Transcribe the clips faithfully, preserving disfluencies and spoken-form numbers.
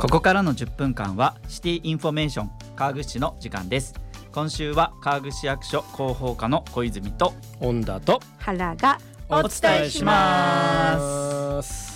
ここからのじゅっぷんかんはシティインフォメーション川口市の時間です。今週は川口市役所広報課の小泉と恩田と原がお伝えします。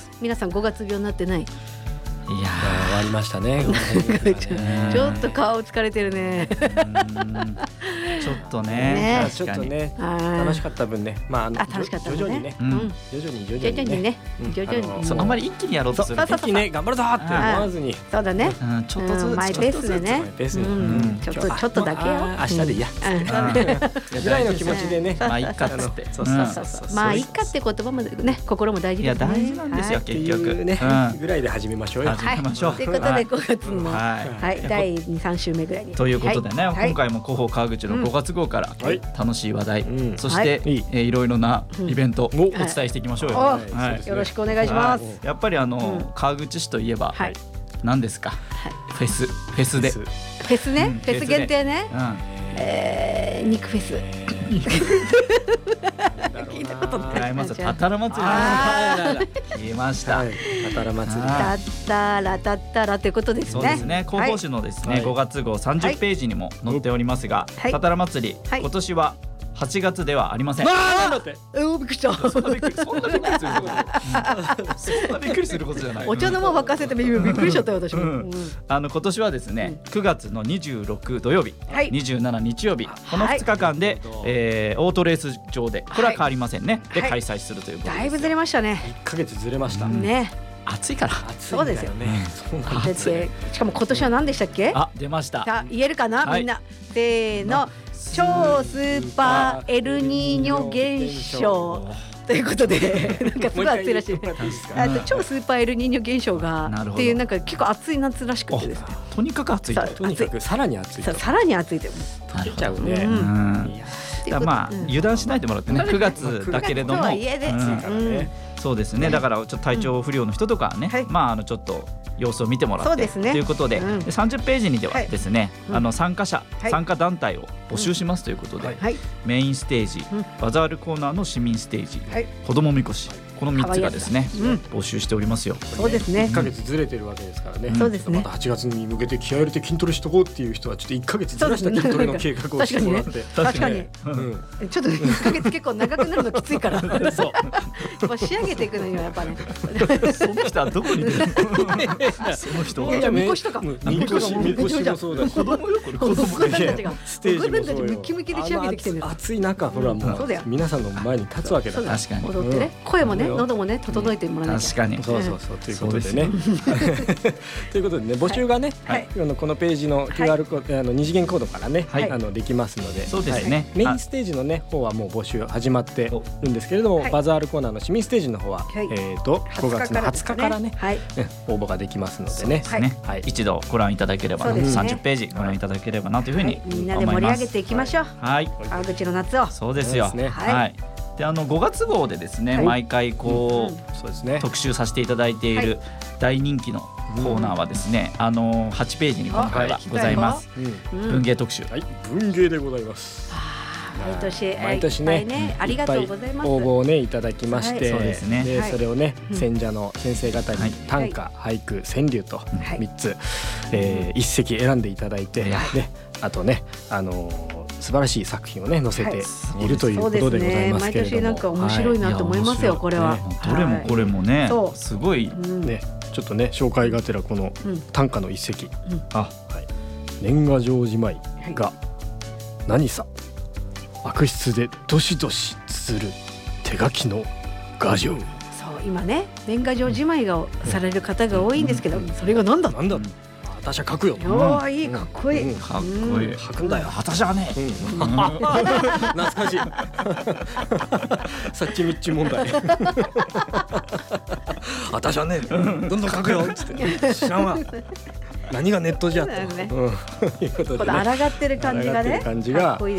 皆さんごがつ病になってない？いやー終わりましたねちょっと顔疲れてるねちょっとね、 ねちょっとね楽しかった分ね、まあ、あのあ楽しかったね徐々にね、 うん、 徐々に徐徐々にね、 うん徐々に、 あのそうあんまり一気にやろうとすると一気にね頑張るぞって思わずに、 そうだね、 うん、ちょっとずつ、 うん、マイペースでね、 マイペースに、 うんうん、 ちょっとちょっとだけよ、 明日でいいや、 うん、 ぐらいの気持ちでね、 まあいいかっつって、 そうそうそうそう、 まあいいかって言葉もね心も大事ですね。 いや大事なんですよ、結局ね、ぐらいで始めましょうよ。 始めましょう。 ということでごがつのはいだいに、さん週目ぐらいにということでね、今回も広報川口のごがつ号から楽しい話題、そしてえいろいろなイベントをお伝えしていきましょうよ。 よろしくお願いします。 やっぱりあの川口市といえば何ですか、フェス、フェスで、 フェスね、フェス限定ね、えー、肉フェス聞いたことない。 たたら祭り言いました。 たたら祭り。 たったらたったらということですね。 そうですね。広報誌のですねごがつ号さんじゅっページにも載っておりますが、たたら祭り今年ははちがつではありません。 なんだって。 えー、びっくりした。 そんなびっくり、そんなびっくりすること。そんなびっくりすることじゃない。 お茶の間沸かせてびっくりしちゃったよ私も。 あの今年はですね、くがつのにじゅうろく土曜日、にじゅうしち日曜日、このふつかかんでえオートレース場で、これは変わりませんね。で開催するということです。 だいぶずれましたね。 いっかげつずれました。 ね。 暑いから。 そうですよね。 そうなんです。 しかも今年は何でしたっけ？ あ、出ました。 さあ言えるかなみんな。せーの。超スーパーエルニーニョ現象ということで、なんかすごい暑いらしい。あと超スーパーエルニーニョ現象がっていう、なんか結構暑い夏らしくてですね。 とにかく暑い。 とにかくさらに暑い。 さらに暑いでも溶けちゃうね。 まあ油断しないでもらってね、くがつだけれども、そうですね。だからちょっと体調不良の人とかね、まああのちょっと様子を見てもらってということで、さんじゅっページにではですね、あの参加者、参加団体を募集しますということで、メインステージ、バザールコーナーの市民ステージ、子どもみこし、このみっつがですね募集しておりますよ。 そうですね。 いっかげつずれてるわけですからね。 そうですね。 またはちがつに向けて気合い入れて筋トレしとこうっていう人はちょっといっかげつずらした筋トレの計画をしてもらって、 確かにちょっといっかげつ結構長くなるのきついから、そう仕上げていくのにはやっぱね、 その人はどこに出るの？その人はみこしとか、 みこしみこしもそうだし、 子供よ、これ子供たちがステージもそうよ。ムキムキで仕上げてきてる。 暑い中ほらもう皆さんの前に立つわけだから、 確かに踊ってね、声もね、喉もね整えてもらわないと。 確かに。 そうそうそうということでね。ということでね、募集がね、このページの キューアール コード、あの二次元コードからね、あのできますので、 そうですね。 メインステージのね方はもう募集始まってるんですけれども、バザールコーナーの市民ステージの方はえっとごがつのはつかからね応募ができますのでね、 一度ご覧いただければ、さんじゅっページご覧いただければなというふうにみんなで盛り上げていきましょう。はい。川口の夏を。 そうですよ。はい。であのごがつ号でですね、毎回こう、そうですね、特集させていただいている大人気のコーナーはですね、あのはちページに今回はございます。文芸特集。 はい、文芸でございます。 毎年毎年ね、 ありがとうございます。 応募をねいただきまして、 そうですね。 でそれをね選者の先生方に短歌、俳句、川柳とみっつ一席選んでいただいて、であとねあの素晴らしい作品をね載せているということでございますけれども、 毎年なんか面白いなと思いますよこれは。 どれもこれもねすごいね、ちょっとね紹介がてらこの短歌の一席、あ、年賀状じまいが何さ悪質でどしどし綴る手書きの賀状。そう今ね年賀状じまいがされる方が多いんですけど、それがなんだなんだ私は書くよ。 おーいい、かっこいい、 かっこいい。 書くんだよ。 私はね。 懐かしい。サッチミッチ問題。私はね、どんどん書くよっつって知らんわ。何がネットじゃと。いうことでね。 抗ってる感じがね。 感じが。